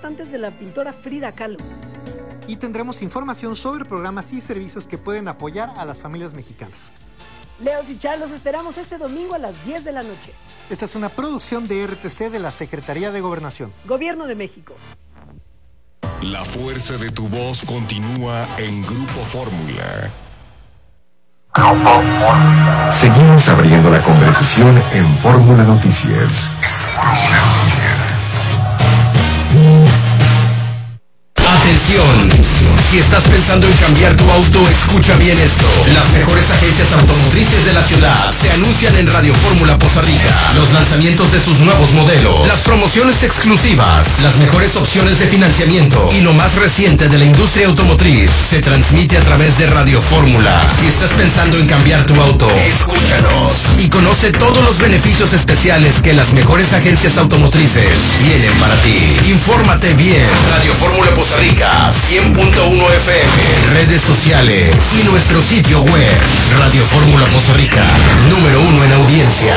importantes de la pintora Frida Kahlo. Y tendremos información sobre programas y servicios que pueden apoyar a las familias mexicanas. Leos y Char, los esperamos este domingo a las 10 de la noche. Esta es una producción de RTC de la Secretaría de Gobernación. Gobierno de México. La fuerza de tu voz continúa en Grupo Fórmula. Seguimos abriendo la conversación en Fórmula Noticias. Atención, si estás pensando en cambiar tu auto, escucha bien esto. Las mejores agencias automotrices de la ciudad se anuncian en Radio Fórmula Poza Rica. Los lanzamientos de sus nuevos modelos, las promociones exclusivas, las mejores opciones de financiamiento y lo más reciente de la industria automotriz se transmite a través de Radio Fórmula. Si estás pensando en cambiar tu auto, escúchanos y conoce todos los beneficios especiales que las mejores agencias automotrices tienen para ti. Infórmate bien. Radio Fórmula Poza Rica 100.1 FM, redes sociales y nuestro sitio web. Radio Fórmula Poza Rica, número 1 en audiencia.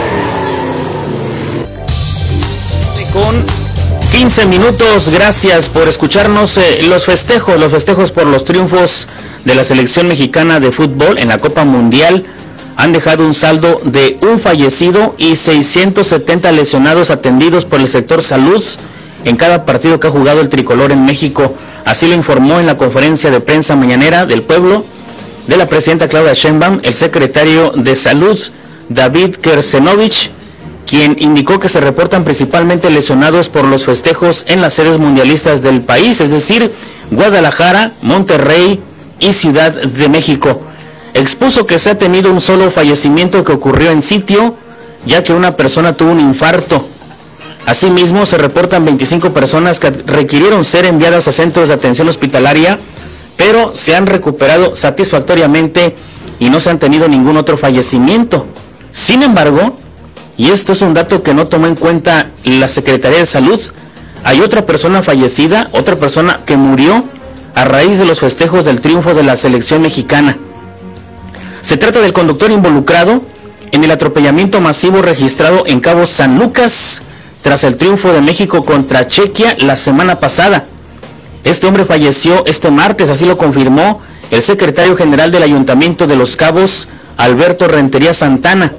Con 15 minutos, gracias por escucharnos. Los festejos por los triunfos de la selección mexicana de fútbol en la Copa Mundial han dejado un saldo de un fallecido y 670 lesionados atendidos por el sector salud en cada partido que ha jugado el tricolor en México. Así lo informó en la conferencia de prensa mañanera del pueblo de la presidenta Claudia Sheinbaum el secretario de Salud, David Kersenovich, quien indicó que se reportan principalmente lesionados por los festejos en las sedes mundialistas del país, es decir, Guadalajara, Monterrey y Ciudad de México. Expuso que se ha tenido un solo fallecimiento que ocurrió en sitio, ya que una persona tuvo un infarto. Asimismo, se reportan 25 personas que requirieron ser enviadas a centros de atención hospitalaria, pero se han recuperado satisfactoriamente y no se han tenido ningún otro fallecimiento. Sin embargo, y esto es un dato que no tomó en cuenta la Secretaría de Salud, hay otra persona fallecida, otra persona que murió a raíz de los festejos del triunfo de la selección mexicana. Se trata del conductor involucrado en el atropellamiento masivo registrado en Cabo San Lucas, tras el triunfo de México contra Chequia la semana pasada. Este hombre falleció este martes, así lo confirmó el secretario general del Ayuntamiento de Los Cabos, Alberto Rentería Santana.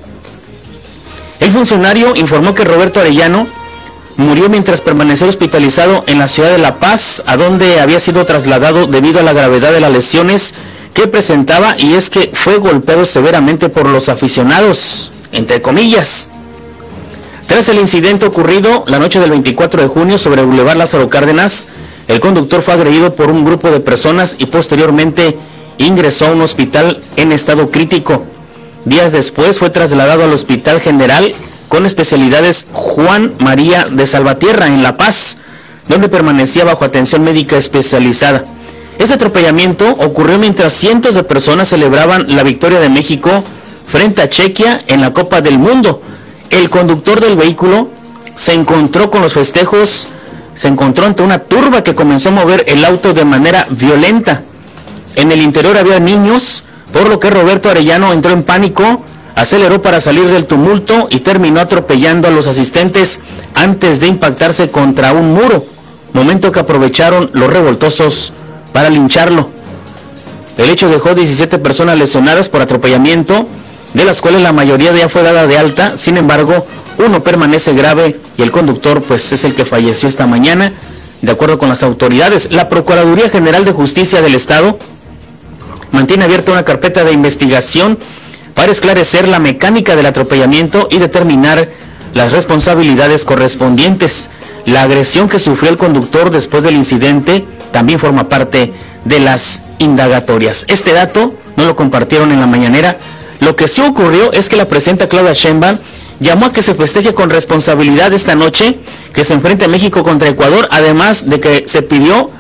El funcionario informó que Roberto Arellano murió mientras permanecía hospitalizado en la ciudad de La Paz, a donde había sido trasladado debido a la gravedad de las lesiones que presentaba, y es que fue golpeado severamente por los aficionados, entre comillas. Tras el incidente ocurrido la noche del 24 de junio sobre el Boulevard Lázaro Cárdenas, el conductor fue agredido por un grupo de personas y posteriormente ingresó a un hospital en estado crítico. Días después fue trasladado al Hospital General con especialidades Juan María de Salvatierra en La Paz, donde permanecía bajo atención médica especializada. Este atropellamiento ocurrió mientras cientos de personas celebraban la victoria de México frente a Chequia en la Copa del Mundo. El conductor del vehículo se encontró con los festejos, se encontró ante una turba que comenzó a mover el auto de manera violenta. En el interior había niños, por lo que Roberto Arellano entró en pánico, aceleró para salir del tumulto y terminó atropellando a los asistentes antes de impactarse contra un muro, momento que aprovecharon los revoltosos para lincharlo. El hecho dejó 17 personas lesionadas por atropellamiento, de las cuales la mayoría ya fue dada de alta. Sin embargo, uno permanece grave y el conductor pues es el que falleció esta mañana, de acuerdo con las autoridades. La Procuraduría General de Justicia del Estado mantiene abierta una carpeta de investigación para esclarecer la mecánica del atropellamiento y determinar las responsabilidades correspondientes. La agresión que sufrió el conductor después del incidente también forma parte de las indagatorias. Este dato no lo compartieron en la mañanera. Lo que sí ocurrió es que la presidenta Claudia Sheinbaum llamó a que se festeje con responsabilidad esta noche, que se enfrente México contra Ecuador, además de que se pidió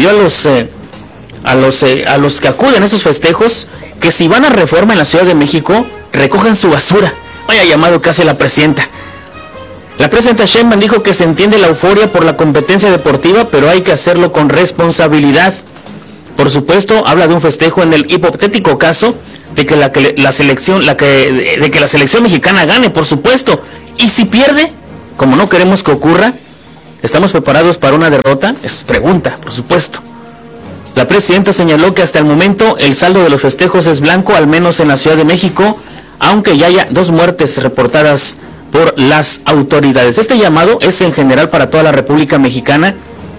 a los que acuden a esos festejos que si van a Reforma en la Ciudad de México, recojan su basura. Vaya llamado que hace la presidenta. La presidenta Sheinbaum dijo que se entiende la euforia por la competencia deportiva, pero hay que hacerlo con responsabilidad. Por supuesto, habla de un festejo en el hipotético caso de que la selección mexicana gane, por supuesto. Y si pierde, como no queremos que ocurra, ¿Estamos preparados para una derrota? Es pregunta, por supuesto. La presidenta señaló que hasta el momento el saldo de los festejos es blanco, al menos en la Ciudad de México, aunque ya haya 2 muertes reportadas por las autoridades. Este llamado es en general para toda la República Mexicana,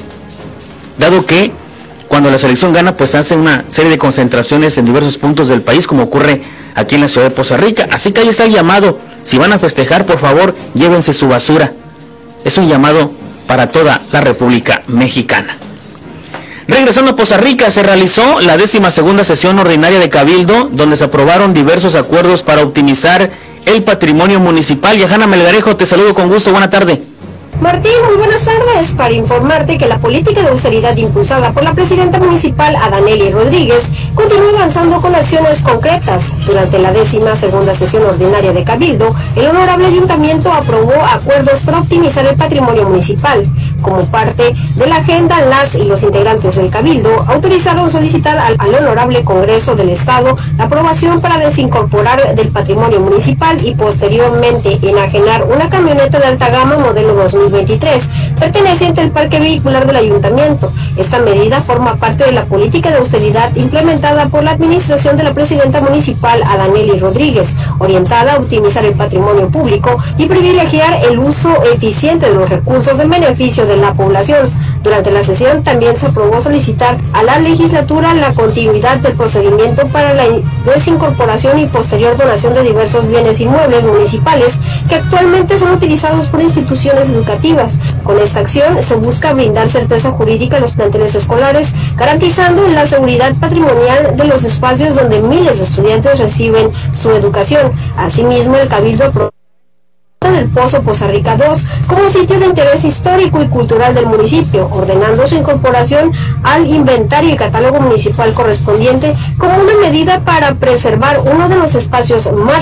dado que cuando la selección gana, pues hacen una serie de concentraciones en diversos puntos del país, como ocurre aquí en la ciudad de Poza Rica. Así que ahí está el llamado. Si van a festejar, por favor, llévense su basura. Es un llamado para toda la República Mexicana. Regresando a Poza Rica, se realizó la 12ª sesión ordinaria de Cabildo, donde se aprobaron diversos acuerdos para optimizar el patrimonio municipal. Yajana Melgarejo, te saludo con gusto. Buena tarde. Martín, muy buenas tardes. Para informarte que la política de austeridad impulsada por la presidenta municipal Adanely Rodríguez continúa avanzando con acciones concretas. Durante la 12ª sesión ordinaria de Cabildo, el honorable ayuntamiento aprobó acuerdos para optimizar el patrimonio municipal. Como parte de la agenda, las y los integrantes del Cabildo autorizaron solicitar al honorable Congreso del Estado la aprobación para desincorporar del patrimonio municipal y posteriormente enajenar una camioneta de alta gama modelo 2023, perteneciente al parque vehicular del ayuntamiento. Esta medida forma parte de la política de austeridad implementada por la administración de la presidenta municipal Adanely Rodríguez, orientada a optimizar el patrimonio público y privilegiar el uso eficiente de los recursos en beneficio de la población. Durante la sesión también se aprobó solicitar a la legislatura la continuidad del procedimiento para la desincorporación y posterior donación de diversos bienes inmuebles municipales que actualmente son utilizados por instituciones educativas. Con esta acción se busca brindar certeza jurídica a los planteles escolares, garantizando la seguridad patrimonial de los espacios donde miles de estudiantes reciben su educación. Asimismo, el Cabildo aprobó del Pozo Poza Rica 2 como sitio de interés histórico y cultural del municipio, ordenando su incorporación al inventario y catálogo municipal correspondiente como una medida para preservar uno de los espacios más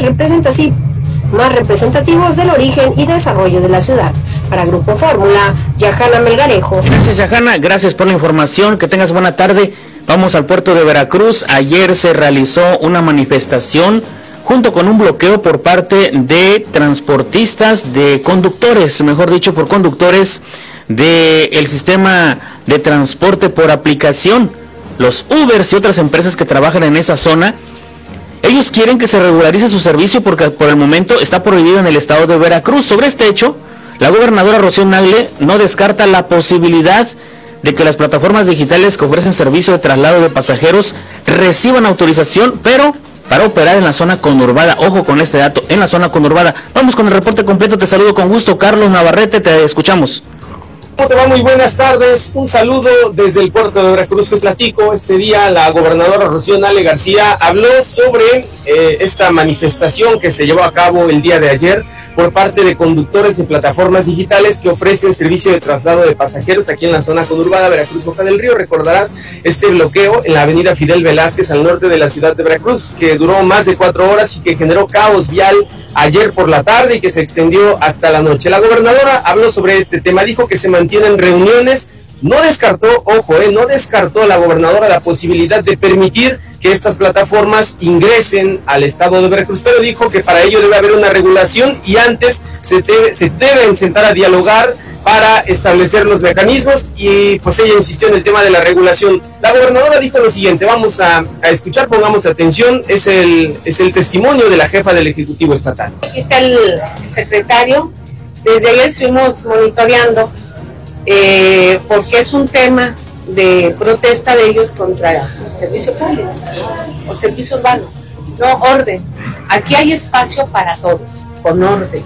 representativos del origen y desarrollo de la ciudad. Para Grupo Fórmula, Yajana Melgarejo. Gracias, Yajana, gracias por la información, que tengas buena tarde. Vamos al puerto de Veracruz. Ayer se realizó una manifestación junto con un bloqueo por parte de transportistas, de conductores, mejor dicho, por conductores del sistema de transporte por aplicación, los Ubers y otras empresas que trabajan en esa zona. Ellos quieren que se regularice su servicio porque por el momento está prohibido en el estado de Veracruz. Sobre este hecho, la gobernadora Rocío Nale no descarta la posibilidad de que las plataformas digitales que ofrecen servicio de traslado de pasajeros reciban autorización, pero para operar en la zona conurbada. Ojo con este dato, en la zona conurbada. Vamos con el reporte completo, te saludo con gusto. Carlos Navarrete, te escuchamos. ¿Cómo te va? Muy buenas tardes. Un saludo desde el puerto de Veracruz. Les platico, este día la gobernadora Rocío Nale García habló sobre esta manifestación que se llevó a cabo el día de ayer por parte de conductores de plataformas digitales que ofrecen servicio de traslado de pasajeros aquí en la zona conurbada Veracruz Boca del Río. Recordarás este bloqueo en la avenida Fidel Velázquez al norte de la ciudad de Veracruz, que duró más de 4 horas y que generó caos vial ayer por la tarde y que se extendió hasta la noche. La gobernadora habló sobre este tema, dijo que se mantienen reuniones. No descartó, ojo, no descartó la gobernadora la posibilidad de permitir que estas plataformas ingresen al estado de Veracruz, pero dijo que para ello debe haber una regulación y antes se deben sentar a dialogar para establecer los mecanismos y pues ella insistió en el tema de la regulación. La gobernadora dijo lo siguiente, vamos a escuchar, pongamos atención, es el testimonio de la jefa del Ejecutivo Estatal. Aquí está el secretario, desde ayer estuvimos monitoreando porque es un tema de protesta de ellos contra el servicio público o servicio urbano, no orden. Aquí hay espacio para todos, con orden.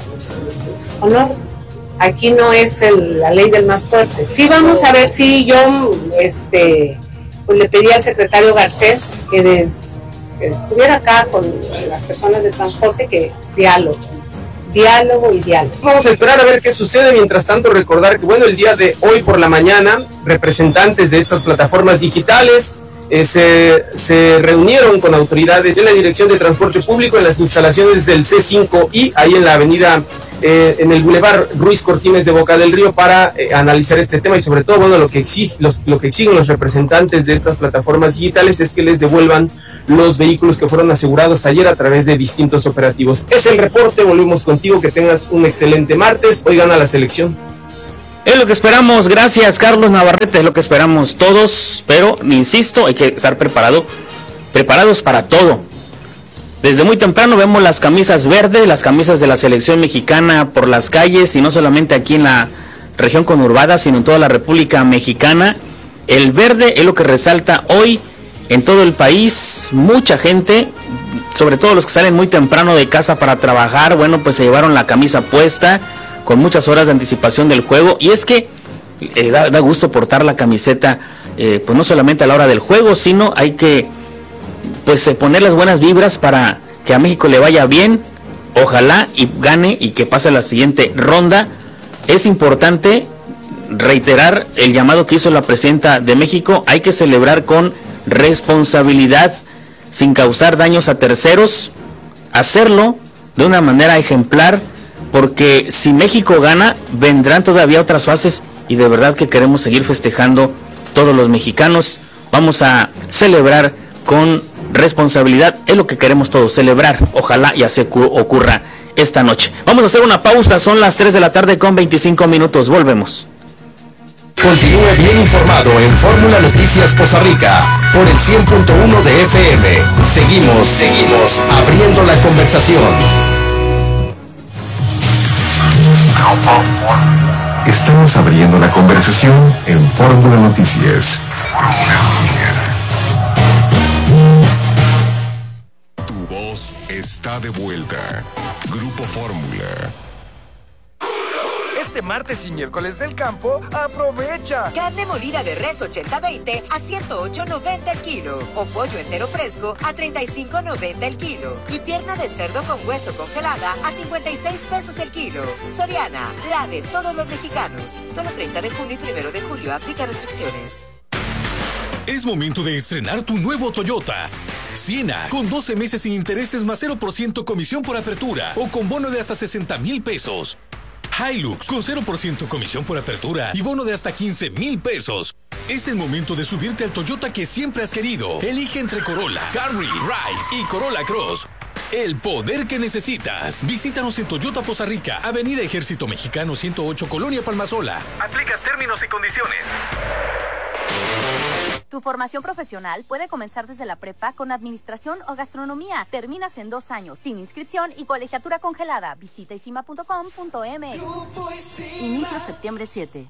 Aquí no es la ley del más fuerte. Sí, vamos a ver si yo pues le pedí al secretario Garcés que estuviera acá con las personas de transporte, que diálogo. Vamos a esperar a ver qué sucede. Mientras tanto, recordar que bueno, el día de hoy por la mañana, representantes de estas plataformas digitales se reunieron con autoridades de la Dirección de Transporte Público en las instalaciones del C5I, ahí en la avenida, en el Boulevard Ruiz Cortines de Boca del Río, para analizar este tema y sobre todo, bueno, lo que exigen los representantes de estas plataformas digitales es que les devuelvan los vehículos que fueron asegurados ayer a través de distintos operativos. Es el reporte, volvemos contigo, que tengas un excelente martes. Hoy gana la selección. Es lo que esperamos, gracias Carlos Navarrete, es lo que esperamos todos, pero insisto, hay que estar preparados para todo. Desde muy temprano vemos las camisas verdes, las camisas de la selección mexicana por las calles, y no solamente aquí en la región conurbada, sino en toda la República Mexicana. El verde es lo que resalta hoy en todo el país. Mucha gente, sobre todo los que salen muy temprano de casa para trabajar, bueno, pues se llevaron la camisa puesta con muchas horas de anticipación del juego. Y es que da gusto portar la camiseta, pues no solamente a la hora del juego, sino hay que pues poner las buenas vibras para que a México le vaya bien, ojalá y gane y que pase a la siguiente ronda. Es importante reiterar el llamado que hizo la presidenta de México: hay que celebrar con responsabilidad, sin causar daños a terceros, hacerlo de una manera ejemplar, porque si México gana, vendrán todavía otras fases, y de verdad que queremos seguir festejando todos los mexicanos. Vamos a celebrar con responsabilidad, es lo que queremos todos, celebrar, ojalá y así ocurra esta noche. Vamos a hacer una pausa, son las 3 de la tarde con 25 minutos, volvemos. Continúe bien informado en Fórmula Noticias Poza Rica por el 100.1 de FM. Seguimos abriendo la conversación. Estamos abriendo la conversación en Fórmula Noticias. Tu voz está de vuelta. Grupo Fórmula. Este martes y miércoles del campo, aprovecha. Carne molida de res 80-20 a 108.90 el kilo. O pollo entero fresco a 35.90 el kilo. Y pierna de cerdo con hueso congelada a 56 pesos el kilo. Soriana, la de todos los mexicanos. Solo 30 de junio y 1 de julio. Aplica restricciones. Es momento de estrenar tu nuevo Toyota Siena, con 12 meses sin intereses más 0% comisión por apertura o con bono de hasta 60,000 pesos. Hilux con 0% comisión por apertura y bono de hasta 15,000 pesos. Es el momento de subirte al Toyota que siempre has querido. Elige entre Corolla, Camry, Rise y Corolla Cross. El poder que necesitas. Visítanos en Toyota Poza Rica, Avenida Ejército Mexicano 108, Colonia Palmasola. Aplica términos y condiciones. Tu formación profesional puede comenzar desde la prepa con administración o gastronomía. Terminas en 2 años, sin inscripción y colegiatura congelada. Visita isima.com.mx. Inicio septiembre 7.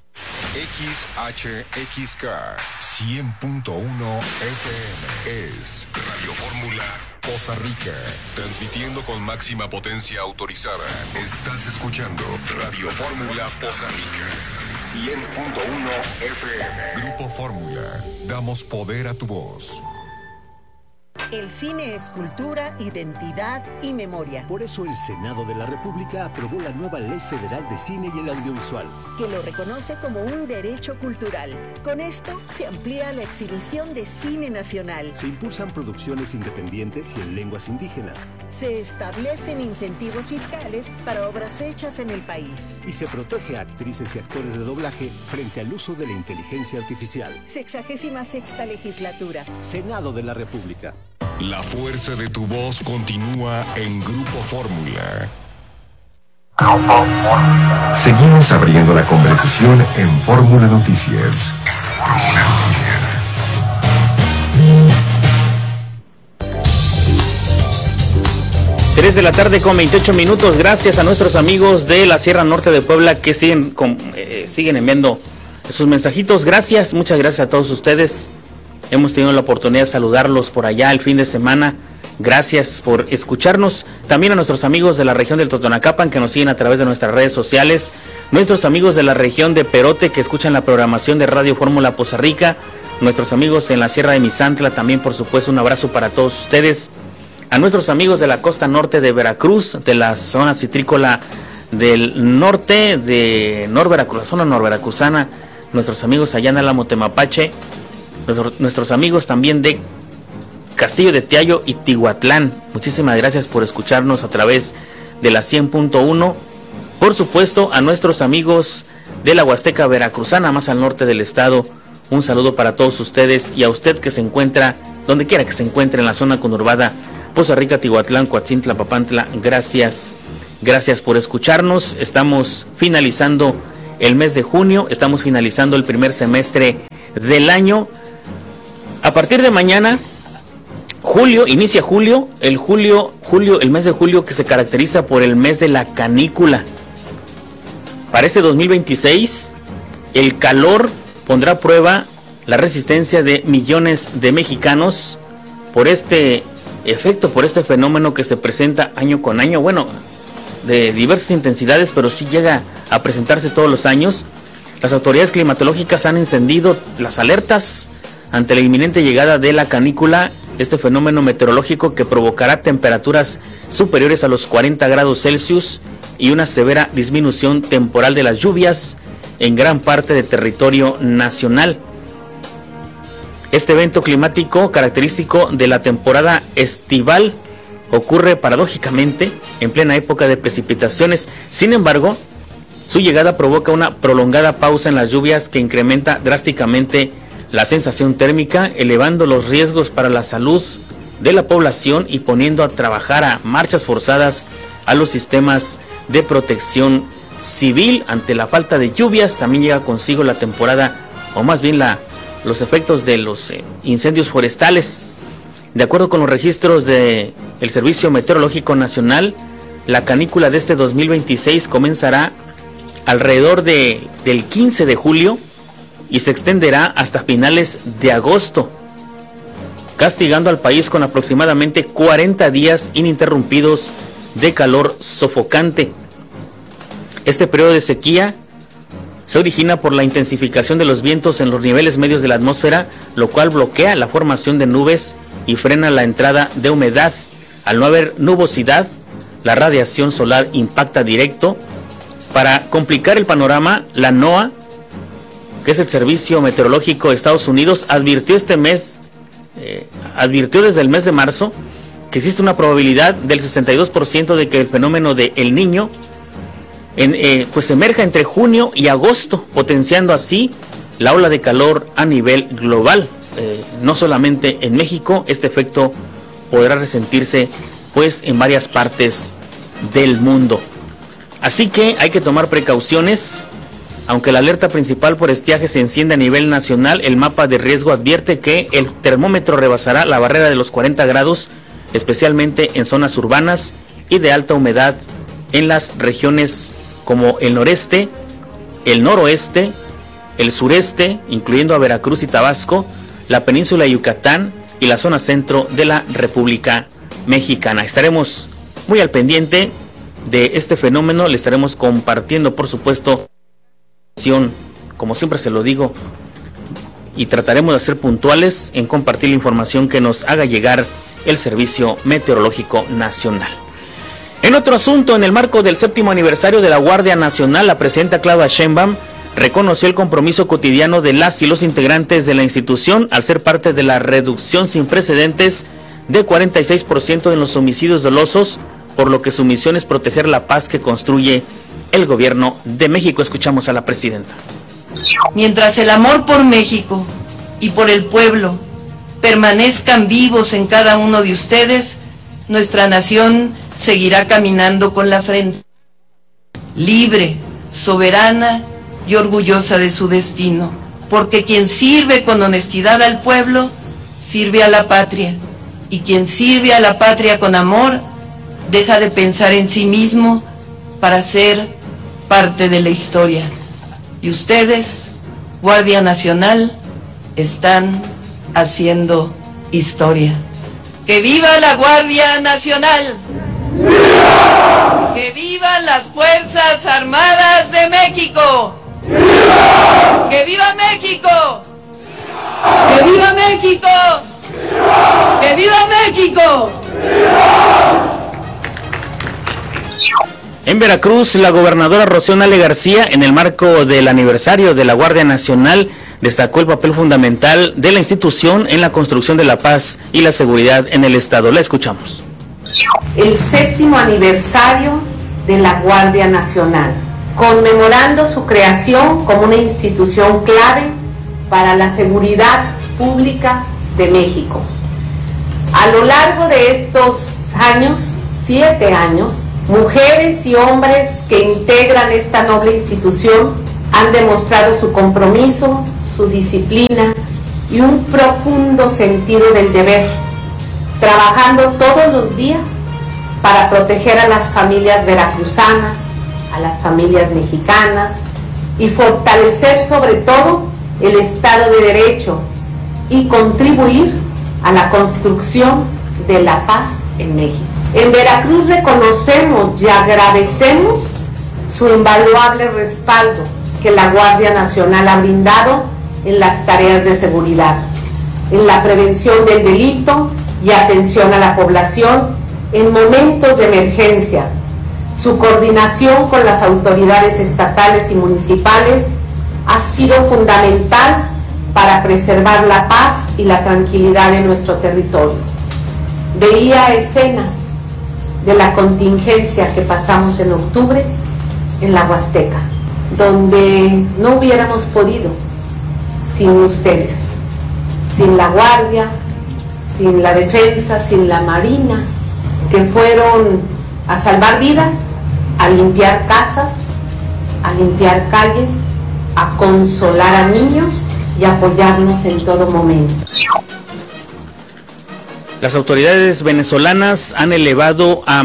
XHXK 100.1 FM es Radio Fórmula Poza Rica, transmitiendo con máxima potencia autorizada. Estás escuchando Radio Fórmula Poza Rica 100.1 FM. Grupo Fórmula, damos poder a tu voz. El cine es cultura, identidad y memoria. Por eso el Senado de la República aprobó la nueva Ley Federal de Cine y el Audiovisual, que lo reconoce como un derecho cultural. Con esto se amplía la exhibición de cine nacional. Se impulsan producciones independientes y en lenguas indígenas. Se establecen incentivos fiscales para obras hechas en el país. Y se protege a actrices y actores de doblaje frente al uso de la inteligencia artificial. 66ª legislatura. Senado de la República. La fuerza de tu voz continúa en Grupo Fórmula. Seguimos abriendo la conversación en Fórmula Noticias. 3 de la tarde con 28 minutos. Gracias a nuestros amigos de la Sierra Norte de Puebla que siguen enviando sus mensajitos. Gracias, muchas gracias a todos ustedes. Hemos tenido la oportunidad de saludarlos por allá el fin de semana. Gracias por escucharnos. También a nuestros amigos de la región del Totonacapan que nos siguen a través de nuestras redes sociales. Nuestros amigos de la región de Perote que escuchan la programación de Radio Fórmula Poza Rica. Nuestros amigos en la Sierra de Misantla también, por supuesto, un abrazo para todos ustedes. A nuestros amigos de la costa norte de Veracruz, de la zona citrícola del norte de la zona norveracruzana. Nuestros amigos allá en Álamo Temapache. Nuestros amigos también de Castillo de Tiallo y Tihuatlán. Muchísimas gracias por escucharnos a través de la 100.1. Por supuesto, a nuestros amigos de la Huasteca Veracruzana, más al norte del estado. Un saludo para todos ustedes y a usted que se encuentra, donde quiera que se encuentre en la zona conurbada, Poza Rica, Tihuatlán, Coatzintla, Papantla. Gracias por escucharnos. Estamos finalizando el mes de junio, estamos finalizando el primer semestre del año. A partir de mañana, inicia julio, el mes de julio, que se caracteriza por el mes de la canícula. Para este 2026, el calor pondrá a prueba la resistencia de millones de mexicanos por este efecto, por este fenómeno que se presenta año con año, bueno, de diversas intensidades, pero sí llega a presentarse todos los años. Las autoridades climatológicas han encendido las alertas ante la inminente llegada de la canícula, este fenómeno meteorológico que provocará temperaturas superiores a los 40 grados Celsius y una severa disminución temporal de las lluvias en gran parte del territorio nacional. Este evento climático característico de la temporada estival ocurre paradójicamente en plena época de precipitaciones. Sin embargo, su llegada provoca una prolongada pausa en las lluvias que incrementa drásticamente la sensación térmica, elevando los riesgos para la salud de la población y poniendo a trabajar a marchas forzadas a los sistemas de protección civil. Ante la falta de lluvias, también llega consigo la temporada, o más bien los efectos de los incendios forestales. De acuerdo con los registros del Servicio Meteorológico Nacional, la canícula de este 2026 comenzará alrededor del 15 de julio y se extenderá hasta finales de agosto, castigando al país con aproximadamente 40 días ininterrumpidos de calor sofocante. Este periodo de sequía se origina por la intensificación de los vientos en los niveles medios de la atmósfera, lo cual bloquea la formación de nubes y frena la entrada de humedad. Al no haber nubosidad, la radiación solar impacta directo. Para complicar el panorama, la NOAA, que es el Servicio Meteorológico de Estados Unidos, advirtió desde el mes de marzo que existe una probabilidad del 62% de que el fenómeno de El Niño pues emerja entre junio y agosto, potenciando así la ola de calor a nivel global. No solamente en México, este efecto podrá resentirse pues en varias partes del mundo. Así que hay que tomar precauciones. Aunque la alerta principal por estiaje se enciende a nivel nacional, el mapa de riesgo advierte que el termómetro rebasará la barrera de los 40 grados, especialmente en zonas urbanas y de alta humedad en las regiones como el noreste, el noroeste, el sureste, incluyendo a Veracruz y Tabasco, la península de Yucatán y la zona centro de la República Mexicana. Estaremos muy al pendiente de este fenómeno, le estaremos compartiendo, por supuesto, como siempre se lo digo, y trataremos de ser puntuales en compartir la información que nos haga llegar el Servicio Meteorológico Nacional. En otro asunto, en el marco del 7º aniversario de la Guardia Nacional, la presidenta Claudia Sheinbaum reconoció el compromiso cotidiano de las y los integrantes de la institución al ser parte de la reducción sin precedentes de 46% en los homicidios dolosos, por lo que su misión es proteger la paz que construye el gobierno de México. Escuchamos a la presidenta. Mientras el amor por México y por el pueblo permanezcan vivos en cada uno de ustedes, nuestra nación seguirá caminando con la frente, libre, soberana y orgullosa de su destino, porque quien sirve con honestidad al pueblo, sirve a la patria, y quien sirve a la patria con amor, deja de pensar en sí mismo para ser parte de la historia. Y ustedes, Guardia Nacional, están haciendo historia. ¡Que viva la Guardia Nacional! ¡Viva! ¡Que vivan las Fuerzas Armadas de México! ¡Viva! ¡Que viva México! ¡Viva! ¡Que viva México! ¡Viva! ¡Que viva México! ¡Viva! En Veracruz, la gobernadora Rocío Nale García, en el marco del aniversario de la Guardia Nacional, destacó el papel fundamental de la institución en la construcción de la paz y la seguridad en el Estado. La escuchamos. El 7º aniversario de la Guardia Nacional, conmemorando su creación como una institución clave para la seguridad pública de México. A lo largo de estos años, 7 años, mujeres y hombres que integran esta noble institución Han demostrado su compromiso, su disciplina y un profundo sentido del deber, trabajando todos los días para proteger a las familias veracruzanas, a las familias mexicanas y fortalecer sobre todo el Estado de Derecho y contribuir a la construcción de la paz en México. En Veracruz reconocemos y agradecemos su invaluable respaldo que la Guardia Nacional ha brindado en las tareas de seguridad, en la prevención del delito y atención a la población en momentos de emergencia. Su coordinación con las autoridades estatales y municipales ha sido fundamental para preservar la paz y la tranquilidad en nuestro territorio. Veía escenas de la contingencia que pasamos en octubre en la Huasteca, donde no hubiéramos podido sin ustedes, sin la Guardia, sin la Defensa, sin la Marina, que fueron a salvar vidas, a limpiar casas, a limpiar calles, a consolar a niños y apoyarnos en todo momento. Las autoridades venezolanas han elevado a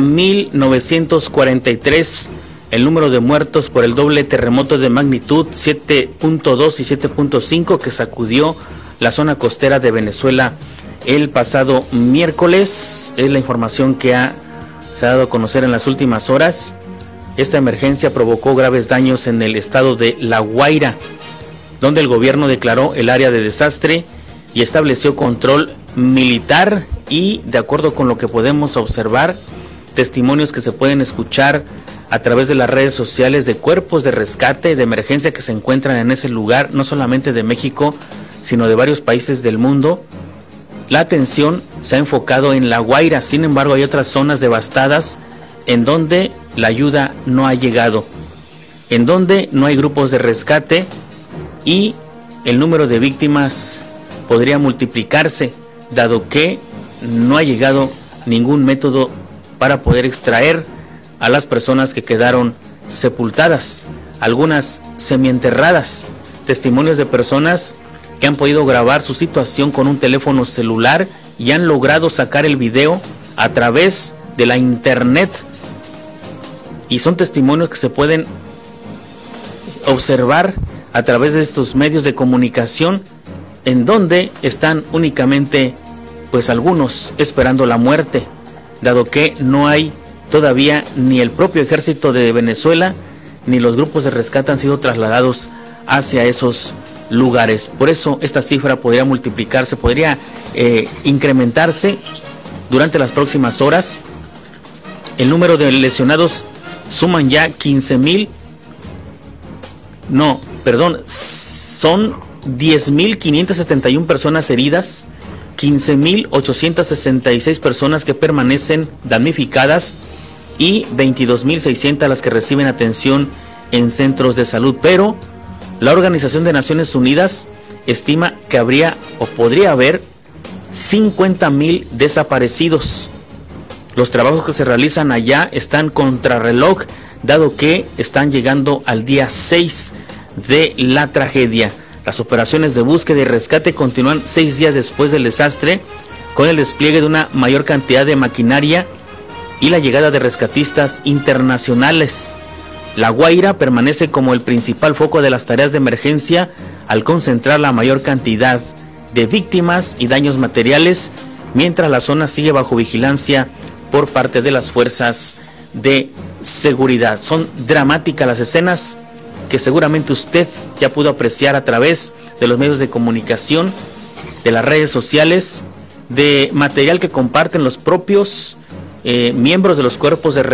1,943 el número de muertos por el doble terremoto de magnitud 7.2 y 7.5 que sacudió la zona costera de Venezuela el pasado miércoles. Es la información que se ha dado a conocer en las últimas horas. Esta emergencia provocó graves daños en el estado de La Guaira, donde el gobierno declaró el área de desastre y estableció control militar. Y de acuerdo con lo que podemos observar, testimonios que se pueden escuchar a través de las redes sociales de cuerpos de rescate de emergencia que se encuentran en ese lugar, no solamente de México, sino de varios países del mundo. La atención se ha enfocado en La Guaira, sin embargo hay otras zonas devastadas en donde la ayuda no ha llegado, en donde no hay grupos de rescate y el número de víctimas podría multiplicarse, dado que no ha llegado ningún método para poder extraer a las personas que quedaron sepultadas, algunas semienterradas. Testimonios de personas que han podido grabar su situación con un teléfono celular y han logrado sacar el video a través de la internet. Y son testimonios que se pueden observar a través de estos medios de comunicación, en donde están únicamente pues algunos esperando la muerte, dado que no hay todavía ni el propio ejército de Venezuela ni los grupos de rescate han sido trasladados hacia esos lugares. Por eso esta cifra podría multiplicarse, podría incrementarse durante las próximas horas. El número de lesionados suman ya 15,000. Son 10,571 personas heridas, 15,866 personas que permanecen damnificadas y 22,600 las que reciben atención en centros de salud. Pero la Organización de Naciones Unidas estima que habría o podría haber 50,000 desaparecidos. Los trabajos que se realizan allá están contrarreloj, dado que están llegando al día 6 de la tragedia. Las operaciones de búsqueda y rescate continúan 6 días después del desastre, con el despliegue de una mayor cantidad de maquinaria y la llegada de rescatistas internacionales. La Guaira permanece como el principal foco de las tareas de emergencia al concentrar la mayor cantidad de víctimas y daños materiales, mientras la zona sigue bajo vigilancia por parte de las fuerzas de seguridad. Son dramáticas las escenas que seguramente usted ya pudo apreciar a través de los medios de comunicación, de las redes sociales, de material que comparten los propios miembros de los cuerpos de